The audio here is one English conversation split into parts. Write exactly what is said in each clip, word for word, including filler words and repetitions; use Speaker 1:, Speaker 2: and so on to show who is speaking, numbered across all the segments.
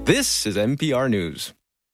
Speaker 1: This is N P R News.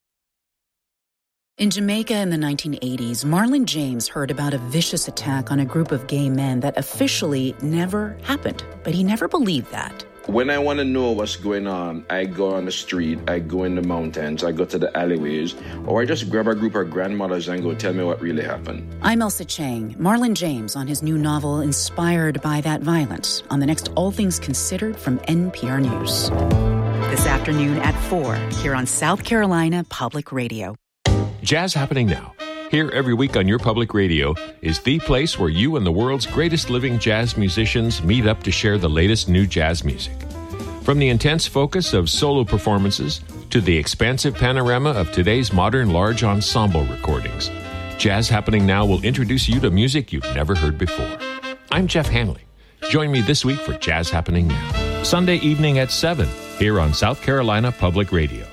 Speaker 2: In Jamaica in the nineteen eighties, Marlon James heard about a vicious attack on a group of gay men that officially never happened, but he never believed that.
Speaker 3: When I want to know what's going on, I go on the street, I go in the mountains, I go to the alleyways, or I just grab a group of grandmothers and go tell me what really happened.
Speaker 2: I'm Elsa Chang. Marlon James on his new novel, Inspired by That Violence, on the next All Things Considered from N P R News. This afternoon at four, here on South Carolina Public Radio.
Speaker 4: Jazz Happening Now, here every week on your public radio, is the place where you and the world's greatest living jazz musicians meet up to share the latest new jazz music. From the intense focus of solo performances to the expansive panorama of today's modern large ensemble recordings, Jazz Happening Now will introduce you to music you've never heard before. I'm Jeff Hanley. Join me this week for Jazz Happening Now, Sunday evening at seven, here on South Carolina Public Radio.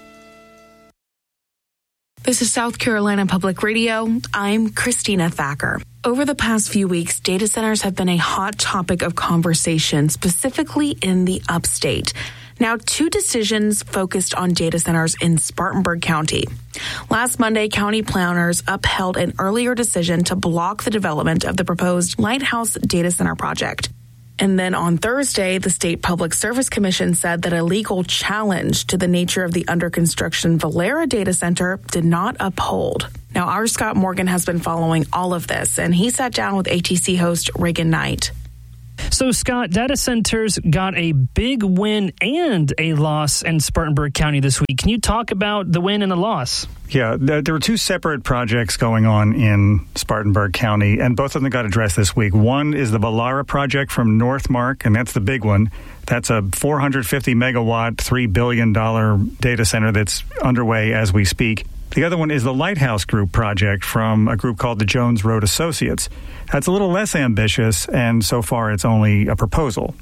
Speaker 5: This is South Carolina Public Radio. I'm Christina Thacker. Over the past few weeks, data centers have been a hot topic of conversation, specifically in the upstate. Now, two decisions focused on data centers in Spartanburg County. Last Monday, county planners upheld an earlier decision to block the development of the proposed Lighthouse data center project. And then on Thursday, the State Public Service Commission said that a legal challenge to the nature of the under construction Valera data center did not uphold. Now, our Scott Morgan has been following all of this, and he sat down with A T C host Reagan Knight.
Speaker 6: So, Scott, data centers got a big win and a loss in Spartanburg County this week. Can you talk about the win and the loss?
Speaker 7: Yeah, there were two separate projects going on in Spartanburg County, and both of them got addressed this week. One is the Valera project from Northmark, and that's the big one. That's a four hundred fifty megawatt, three billion dollars data center that's underway as we speak. The other one is the Lighthouse Group project from a group called the Jones Road Associates. That's a little less ambitious, and so far it's only a proposal.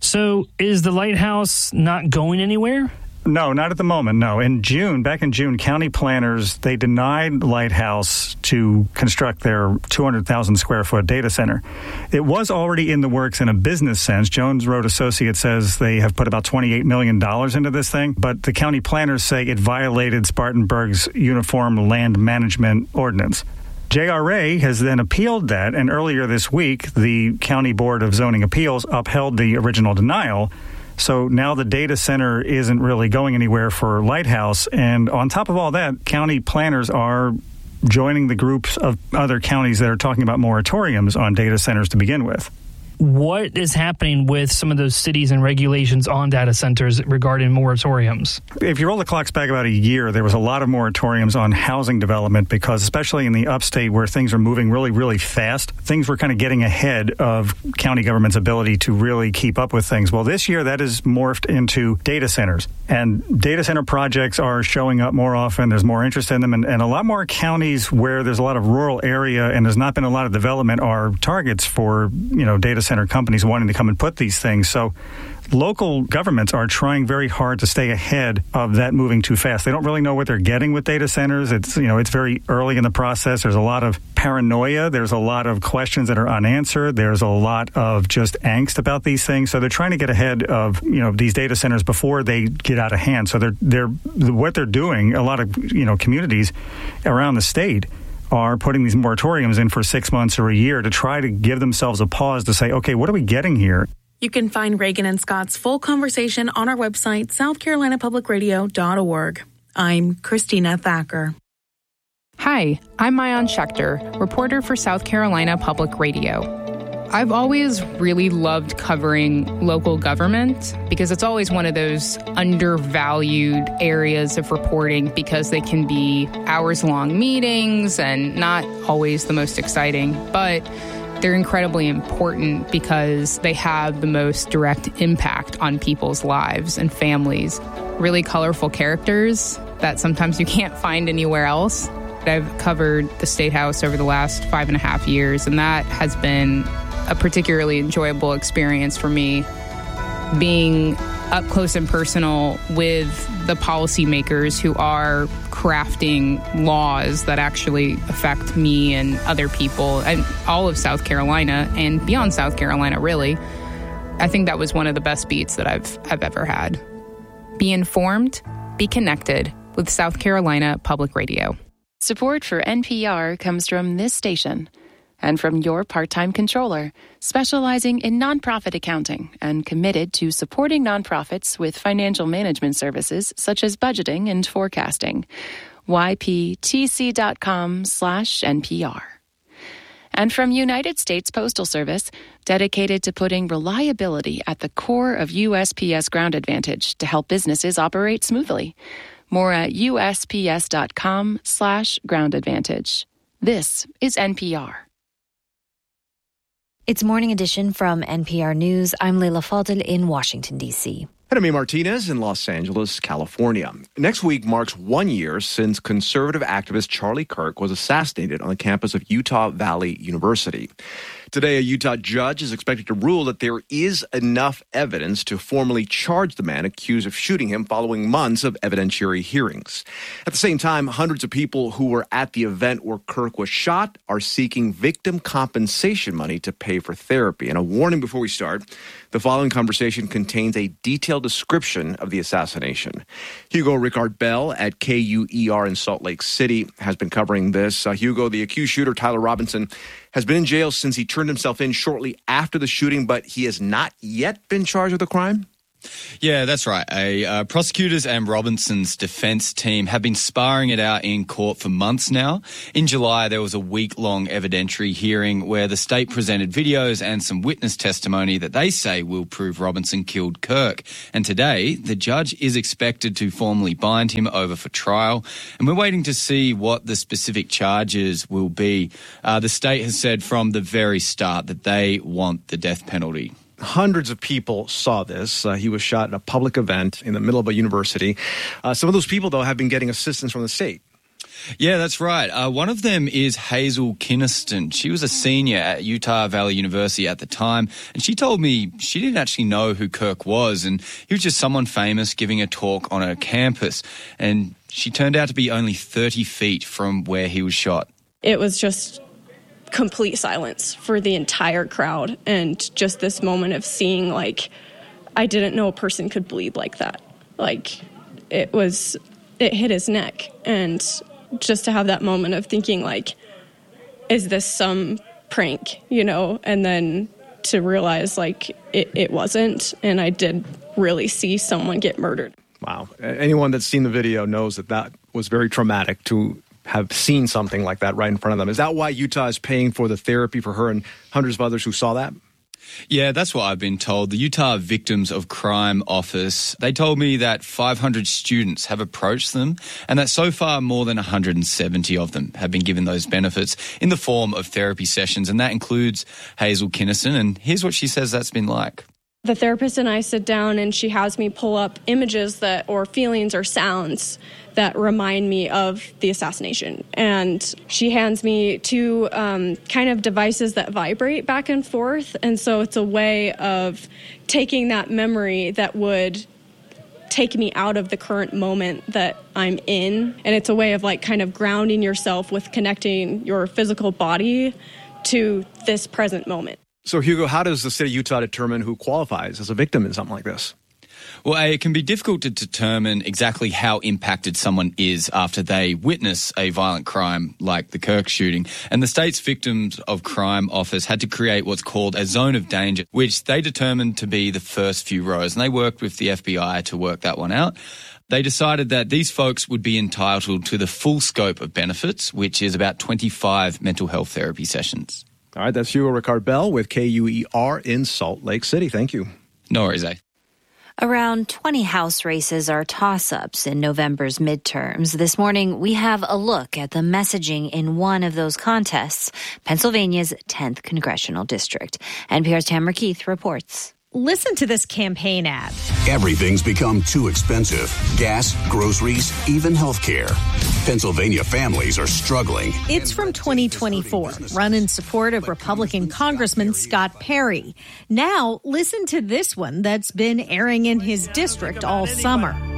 Speaker 6: So is the Lighthouse not going anywhere?
Speaker 7: No, not at the moment, no. In June, back in June, county planners, they denied Lighthouse to construct their two hundred thousand square foot data center. It was already in the works in a business sense. Jones Road Associates says they have put about twenty-eight million dollars into this thing, but the county planners say it violated Spartanburg's Uniform Land Management Ordinance. J R A has then appealed that, and earlier this week, the County Board of Zoning Appeals upheld the original denial. So now the data center isn't really going anywhere for Lighthouse. And on top of all that, county planners are joining the groups of other counties that are talking about moratoriums on data centers to begin with.
Speaker 6: What is happening with some of those cities and regulations on data centers regarding moratoriums?
Speaker 7: If you roll the clocks back about a year, there was a lot of moratoriums on housing development because especially in the upstate where things are moving really, really fast, things were kind of getting ahead of county government's ability to really keep up with things. Well, this year that has morphed into data centers. And data center projects are showing up more often. There's more interest in them. And, and a lot more counties where there's a lot of rural area and there's not been a lot of development are targets for, you know, data center companies wanting to come and put these things. So local governments are trying very hard to stay ahead of that moving too fast. They don't really know what they're getting with data centers. It's, you know, it's very early in the process. There's a lot of paranoia. There's a lot of questions that are unanswered. There's a lot of just angst about these things. So they're trying to get ahead of, you know, these data centers before they get out of hand. So they're they're what they're doing, a lot of, you know, communities around the state are putting these moratoriums in for six months or a year to try to give themselves a pause to say, okay, what are we getting here?
Speaker 5: You can find Reagan and Scott's full conversation on our website, south carolina public radio dot org. I'm Christina Thacker.
Speaker 8: Hi, I'm Maayan Schechter, reporter for South Carolina Public Radio. I've always really loved covering local government because it's always one of those undervalued areas of reporting because they can be hours-long meetings and not always the most exciting, but they're incredibly important because they have the most direct impact on people's lives and families. Really colorful characters that sometimes you can't find anywhere else. I've covered the State House over the last five and a half years, and that has been a particularly enjoyable experience for me, being up close and personal with the policymakers who are crafting laws that actually affect me and other people and all of South Carolina and beyond South Carolina, really. I think that was one of the best beats that I've I've ever had. Be informed, Be connected with South Carolina Public Radio.
Speaker 9: Support for N P R comes from this station and from your part-time controller, specializing in nonprofit accounting and committed to supporting nonprofits with financial management services such as budgeting and forecasting. Y P T C dot com slash N P R. And from United States Postal Service, dedicated to putting reliability at the core of U S P S Ground Advantage to help businesses operate smoothly. More at U S P S dot com slash ground advantage. This is N P R.
Speaker 10: It's Morning Edition from N P R News. I'm Leila Fadel in Washington, D C.
Speaker 1: And I'm Amy Martinez in Los Angeles, California. Next week marks one year since conservative activist Charlie Kirk was assassinated on the campus of Utah Valley University. Today, a Utah judge is expected to rule that there is enough evidence to formally charge the man accused of shooting him following months of evidentiary hearings. At the same time, hundreds of people who were at the event where Kirk was shot are seeking victim compensation money to pay for therapy. And a warning before we start, the following conversation contains a detailed description of the assassination. Hugo Ricard Bell at K U E R in Salt Lake City has been covering this. Uh, Hugo, the accused shooter, Tyler Robinson, has been in jail since he turned himself in shortly after the shooting, but he has not yet been charged with the crime?
Speaker 11: Yeah, that's right. A, uh, prosecutors and Robinson's defense team have been sparring it out in court for months now. In July, there was a week-long evidentiary hearing where the state presented videos and some witness testimony that they say will prove Robinson killed Kirk. And today, the judge is expected to formally bind him over for trial. And we're waiting to see what the specific charges will be. Uh, the state has said from the very start that they want the death penalty.
Speaker 1: Hundreds of people saw this. Uh, he was shot at a public event in the middle of a university. Uh, some of those people, though, have been getting assistance from the state.
Speaker 11: Yeah, that's right. Uh, one of them is Hazel Kinniston. She was a senior at Utah Valley University at the time, and she told me she didn't actually know who Kirk was, and he was just someone famous giving a talk on her campus. And she turned out to be only thirty feet from where he was shot.
Speaker 12: It was just complete silence for the entire crowd, and just this moment of seeing, like, I didn't know a person could bleed like that. Like, it was, it hit his neck, and just to have that moment of thinking, like, is this some prank, you know, and then to realize, like, it, it wasn't, and I did really see someone get murdered.
Speaker 1: Wow. Anyone that's seen the video knows that that was very traumatic to have seen something like that right in front of them. Is that why Utah is paying for the therapy for her and hundreds of others who saw that?
Speaker 11: Yeah, that's what I've been told. The Utah Victims of Crime Office, they told me that five hundred students have approached them and that so far more than one hundred seventy of them have been given those benefits in the form of therapy sessions, and that includes Hazel Kinniston. And here's what she says that's been like.
Speaker 12: The therapist and I sit down and she has me pull up images that, or feelings or sounds that remind me of the assassination. And she hands me two um, kind of devices that vibrate back and forth. And so it's a way of taking that memory that would take me out of the current moment that I'm in. And it's a way of, like, kind of grounding yourself with connecting your physical body to this present moment.
Speaker 1: So, Hugo, how does the state of Utah determine who qualifies as a victim in something like this?
Speaker 11: Well, A, it can be difficult to determine exactly how impacted someone is after they witness a violent crime like the Kirk shooting. And the state's Victims of Crime Office had to create what's called a zone of danger, which they determined to be the first few rows. And they worked with the F B I to work that one out. They decided that these folks would be entitled to the full scope of benefits, which is about twenty-five mental health therapy sessions.
Speaker 1: All right, that's Hugo Ricard Bell with K U E R in Salt Lake City. Thank you.
Speaker 11: No worries, eh?
Speaker 10: Around twenty House races are toss-ups in November's midterms. This morning, we have a look at the messaging in one of those contests, Pennsylvania's tenth Congressional District. N P R's Tamara Keith reports.
Speaker 13: Listen to this campaign ad.
Speaker 14: Everything's become too expensive. Gas, groceries, even healthcare. Pennsylvania families are struggling.
Speaker 13: It's from twenty twenty-four, run in support of Republican Congressman Scott Perry. Now, listen to this one that's been airing in his district all summer.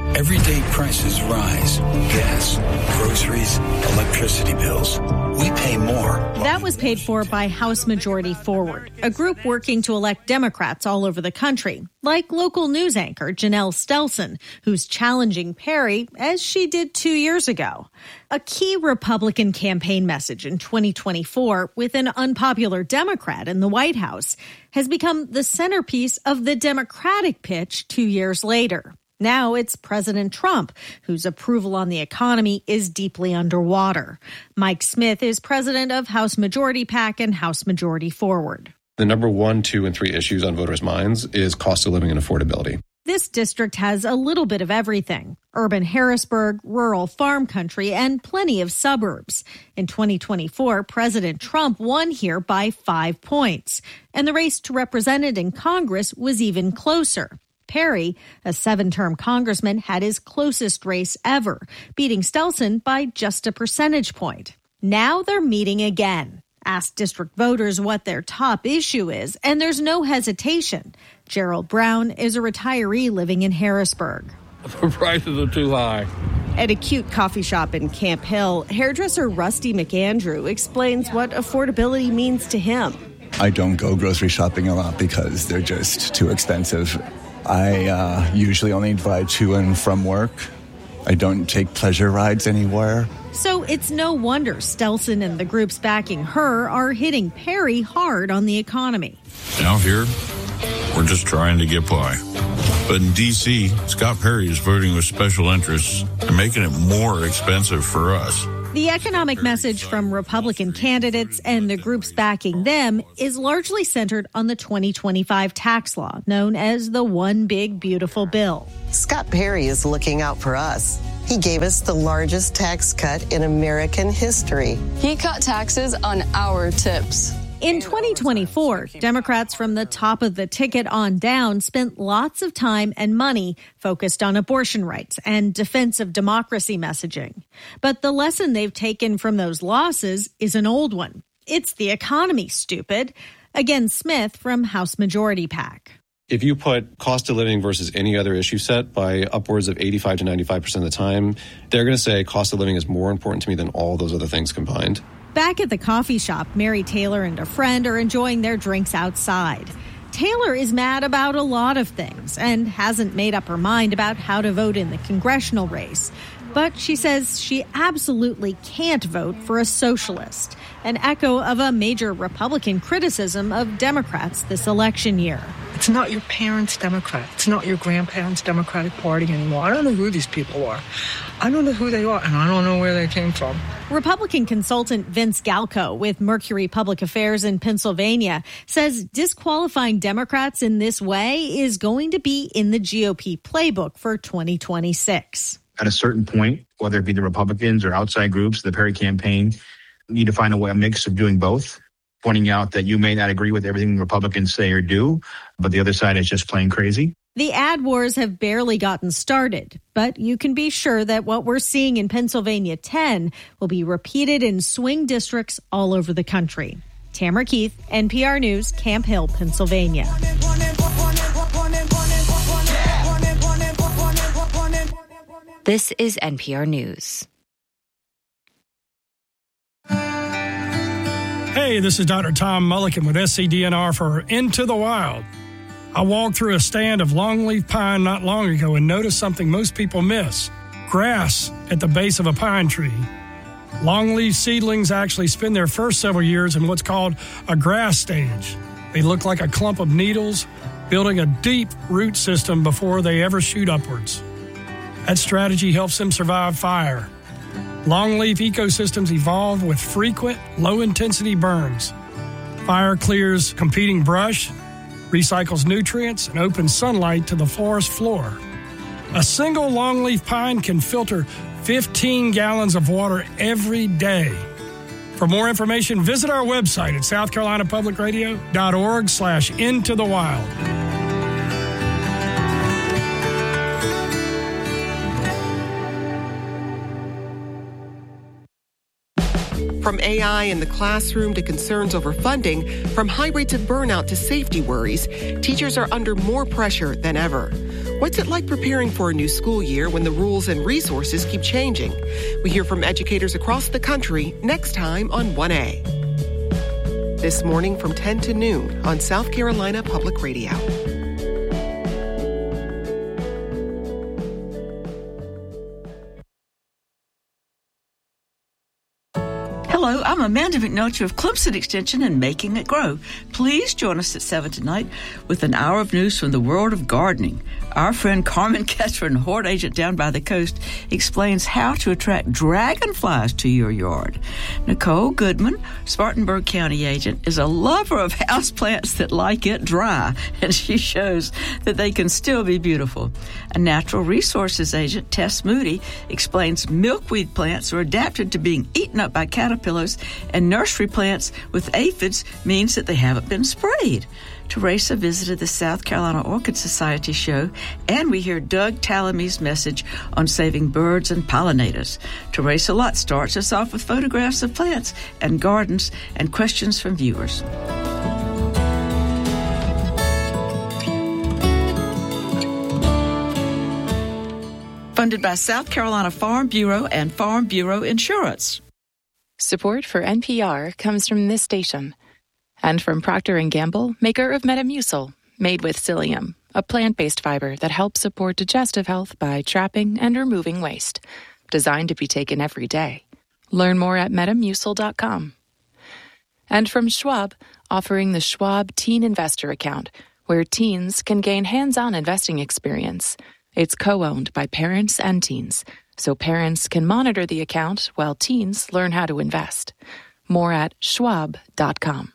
Speaker 15: Everyday prices rise. Gas, groceries, electricity bills. We pay more.
Speaker 13: That was paid for by House Majority Forward, a group working to elect Democrats all over the country, like local news anchor Janelle Stelson, who's challenging Perry, as she did two years ago. A key Republican campaign message in twenty twenty-four with an unpopular Democrat in the White House has become the centerpiece of the Democratic pitch two years later. Now it's President Trump, whose approval on the economy is deeply underwater. Mike Smith is president of House Majority PAC and House Majority Forward.
Speaker 16: The number one, two, and three issues on voters' minds is cost of living and affordability.
Speaker 13: This district has a little bit of everything: urban Harrisburg, rural farm country, and plenty of suburbs. In twenty twenty-four, President Trump won here by five points, and the race to represent in Congress was even closer. Perry, a seven-term congressman, had his closest race ever, beating Stelson by just a percentage point. Now they're meeting again. Ask district voters what their top issue is, and there's no hesitation. Gerald Brown is a retiree living in Harrisburg.
Speaker 17: The prices are too high.
Speaker 18: At a cute coffee shop in Camp Hill, hairdresser Rusty McAndrew explains what affordability means to him.
Speaker 19: I don't go grocery shopping a lot because they're just too expensive. I uh, usually only drive to and from work. I don't take pleasure rides anywhere.
Speaker 13: So it's no wonder Stelson and the groups backing her are hitting Perry hard on the economy.
Speaker 20: Out here, we're just trying to get by. But in D C, Scott Perry is voting with special interests and making it more expensive for us.
Speaker 13: The economic message from Republican candidates and the groups backing them is largely centered on the twenty twenty-five tax law, known as the One Big Beautiful Bill.
Speaker 21: Scott Perry is looking out for us. He gave us the largest tax cut in American history.
Speaker 22: He cut taxes on our tips.
Speaker 13: In twenty twenty-four, Democrats from the top of the ticket on down spent lots of time and money focused on abortion rights and defense of democracy messaging. But the lesson they've taken from those losses is an old one. It's the economy, stupid. Again, Smith from House Majority PAC.
Speaker 16: If you put cost of living versus any other issue set by upwards of eighty-five to ninety-five percent of the time, they're going to say cost of living is more important to me than all those other things combined.
Speaker 13: Back at the coffee shop, Mary Taylor and a friend are enjoying their drinks outside. Taylor is mad about a lot of things and hasn't made up her mind about how to vote in the congressional race. But she says she absolutely can't vote for a socialist, an echo of a major Republican criticism of Democrats this election year.
Speaker 23: It's not your parents' Democrat. It's not your grandparents' Democratic Party anymore. I don't know who these people are. I don't know who they are, and I don't know where they came from.
Speaker 13: Republican consultant Vince Galco with Mercury Public Affairs in Pennsylvania says disqualifying Democrats in this way is going to be in the G O P playbook for twenty twenty-six.
Speaker 24: At a certain point, whether it be the Republicans or outside groups, the Perry campaign need to find a way, a mix of doing both, pointing out that you may not agree with everything Republicans say or do, but the other side is just plain crazy.
Speaker 13: The ad wars have barely gotten started, but you can be sure that what we're seeing in Pennsylvania ten will be repeated in swing districts all over the country. Tamara Keith, N P R News, Camp Hill, Pennsylvania.
Speaker 10: This is N P R News.
Speaker 25: Hey, this is Doctor Tom Mulliken with S C D N R for Into the Wild. I walked through a stand of longleaf pine not long ago and noticed something most people miss: grass at the base of a pine tree. Longleaf seedlings actually spend their first several years in what's called a grass stage. They look like a clump of needles, building a deep root system before they ever shoot upwards. That strategy helps them survive fire. Longleaf ecosystems evolve with frequent, low-intensity burns. Fire clears competing brush, recycles nutrients, and opens sunlight to the forest floor. A single longleaf pine can filter fifteen gallons of water every day. For more information, visit our website at south carolina public radio dot org slash into the wild.
Speaker 26: From A I in the classroom to concerns over funding, from high rates of burnout to safety worries, teachers are under more pressure than ever. What's it like preparing for a new school year when the rules and resources keep changing? We hear from educators across the country next time on one A. This morning from ten to noon on South Carolina Public Radio.
Speaker 2: Hello, I'm Amanda McNulty of Clemson Extension and Making It Grow. Please join us at seven tonight with an hour of news from the world of gardening. Our friend Carmen Ketron, Hort agent down by the coast, explains how to attract dragonflies to your yard. Nicole Goodman, Spartanburg County agent, is a lover of houseplants that like it dry, and she shows that they can still be beautiful. A natural resources agent, Tess Moody, explains milkweed plants are adapted to being eaten up by caterpillars, and nursery plants with aphids means that they haven't been sprayed. Teresa visited the South Carolina Orchid Society show, and we hear Doug Tallamy's message on saving birds and pollinators. Teresa Lott starts us off with photographs of plants and gardens and questions from viewers. Funded by South Carolina Farm Bureau and Farm Bureau Insurance.
Speaker 9: Support for N P R comes from this station and from Procter and Gamble, maker of Metamucil, made with psyllium, a plant-based fiber that helps support digestive health by trapping and removing waste. Designed to be taken every day. Learn more at metamucil dot com. And from Schwab, offering the Schwab Teen Investor Account, where teens can gain hands-on investing experience. It's co-owned by parents and teens, so parents can monitor the account while teens learn how to invest. More at schwab dot com.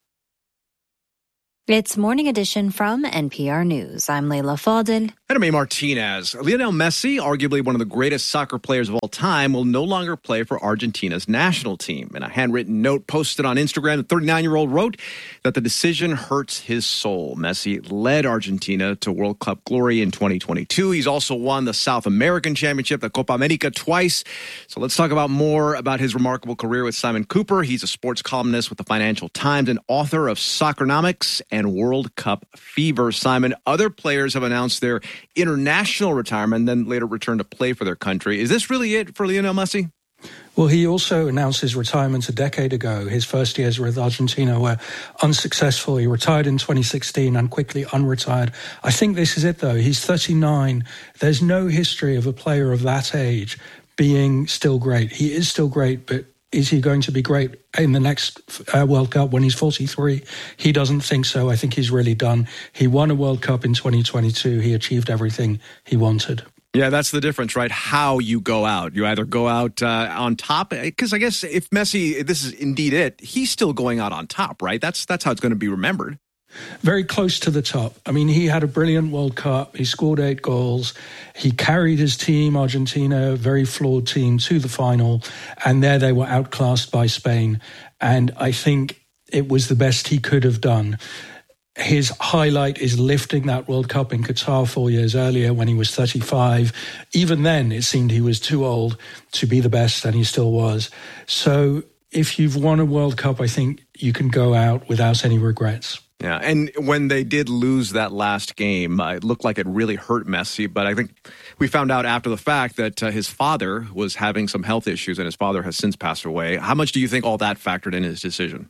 Speaker 10: It's Morning Edition from N P R News. I'm Leila Fadel.
Speaker 1: And I'm A. Martinez. Lionel Messi, arguably one of the greatest soccer players of all time, will no longer play for Argentina's national team. In a handwritten note posted on Instagram, the thirty-nine-year-old wrote that the decision hurts his soul. Messi led Argentina to World Cup glory in twenty twenty-two. He's also won the South American Championship, the Copa America, twice. So let's talk about more about his remarkable career with Simon Cooper. He's a sports columnist with the Financial Times and author of Soccernomics and World Cup Fever. Simon, other players have announced their international retirement, then later returned to play for their country. Is this really it for Lionel Messi?
Speaker 25: Well, he also announced his retirement a decade ago. His first years with Argentina were unsuccessful. He retired in twenty sixteen and quickly unretired. I think this is it, though. He's thirty-nine. There's no history of a player of that age being still great. He is still great, but is he going to be great in the next uh, World Cup when he's forty-three? He doesn't think so. I think he's really done. He won a World Cup in twenty twenty-two. He achieved everything he wanted.
Speaker 1: Yeah, that's the difference, right? How you go out. You either go out uh, on top, because I guess if Messi, if this is indeed it, he's still going out on top, right? That's that's how it's going to be remembered.
Speaker 25: Very close to the top. I mean, he had a brilliant World Cup. He scored eight goals. He carried his team, Argentina, a very flawed team, to the final. And there they were outclassed by Spain. And I think it was the best he could have done. His highlight is lifting that World Cup in Qatar four years earlier when he was thirty-five. Even then, it seemed he was too old to be the best, and he still was. So if you've won a World Cup, I think you can go out without any regrets.
Speaker 1: Yeah, and when they did lose that last game, uh, it looked like it really hurt Messi. But I think we found out after the fact that uh, his father was having some health issues, and his father has since passed away. How much do you think all that factored in his decision?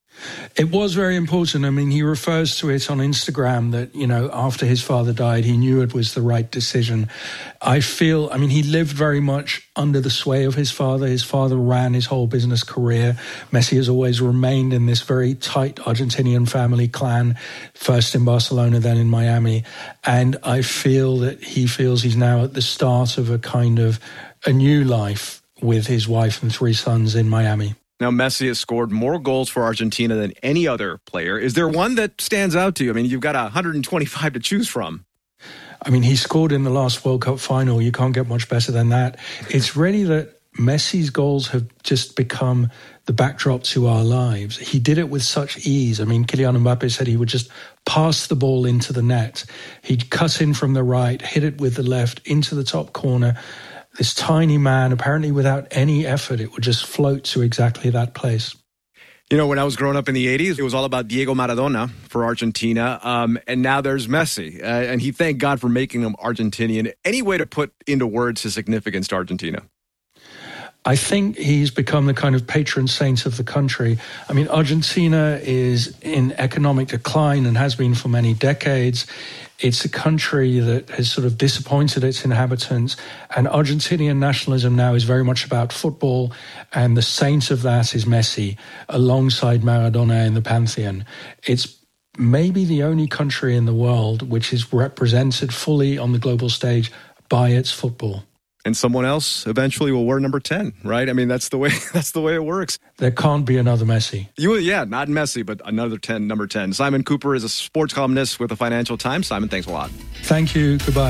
Speaker 25: It was very important. I mean, he refers to it on Instagram that, you know, after his father died, he knew it was the right decision. I feel, I mean, he lived very much under the sway of his father. His father ran his whole business career. Messi has always remained in this very tight Argentinian family clan, first in Barcelona, then in Miami. And I feel that he feels he's now at the start of a kind of a new life with his wife and three sons in Miami.
Speaker 1: Now, Messi has scored more goals for Argentina than any other player. Is there one that stands out to you? I mean, you've got one hundred twenty-five to choose from.
Speaker 25: I mean, he scored in the last World Cup final. You can't get much better than that. It's really that Messi's goals have just become the backdrop to our lives. He did it with such ease. I mean, Kylian Mbappe said he would just pass the ball into the net. He'd cut in from the right, hit it with the left into the top corner. This tiny man, apparently without any effort, it would just float to exactly that place.
Speaker 1: You know, when I was growing up in the eighties, it was all about Diego Maradona for Argentina, um, and now there's Messi, uh, and he thanked God for making him Argentinian. Any way to put into words his significance to Argentina?
Speaker 25: I think he's become the kind of patron saint of the country. I mean, Argentina is in economic decline and has been for many decades. It's a country that has sort of disappointed its inhabitants, and Argentinian nationalism now is very much about football, and the saint of that is Messi, alongside Maradona in the pantheon. It's maybe the only country in the world which is represented fully on the global stage by its football.
Speaker 1: And someone else eventually will wear number ten, right? I mean, that's the way that's the way it works.
Speaker 25: There can't be another Messi.
Speaker 1: You, yeah, not Messi, but another ten, number ten. Simon Cooper is a sports columnist with the Financial Times. Simon, thanks a lot.
Speaker 25: Thank you. Goodbye.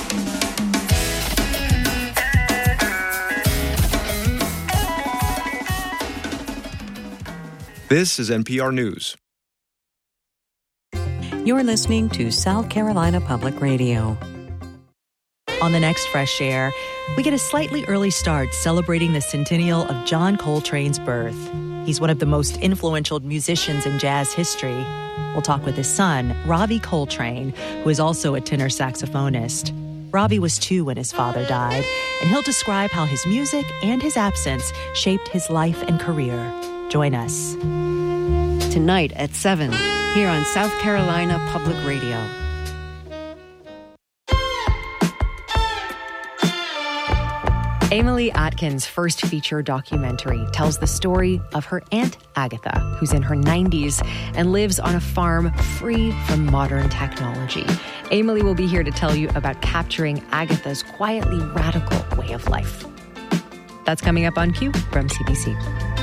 Speaker 1: This is N P R News.
Speaker 3: You're listening to South Carolina Public Radio. On the next Fresh Air, we get a slightly early start celebrating the centennial of John Coltrane's birth. He's one of the most influential musicians in jazz history. We'll talk with his son, Ravi Coltrane, who is also a tenor saxophonist. Ravi was two when his father died, and he'll describe how his music and his absence shaped his life and career. Join us.
Speaker 4: Tonight at seven, here on South Carolina Public Radio.
Speaker 5: Emily Atkins' first feature documentary tells the story of her Aunt Agatha, who's in her nineties and lives on a farm free from modern technology. Emily will be here to tell you about capturing Agatha's quietly radical way of life. That's coming up on Q from C B C.